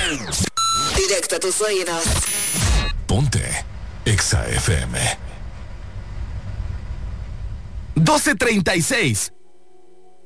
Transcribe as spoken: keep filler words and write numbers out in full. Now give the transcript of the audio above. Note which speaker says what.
Speaker 1: Directo a tus oídos.
Speaker 2: Ponte Exa F M. doce treinta y seis.